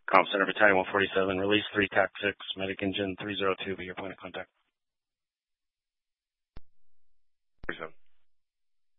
Comp Center Battalion 147, release 3 TAC 6, medic engine 302, be your point of contact. 47.